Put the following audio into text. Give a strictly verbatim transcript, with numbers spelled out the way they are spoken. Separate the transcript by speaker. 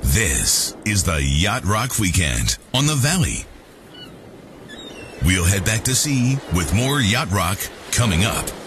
Speaker 1: This is the Yacht Rock Weekend on the Valley. We'll head back to sea with more Yacht Rock coming up.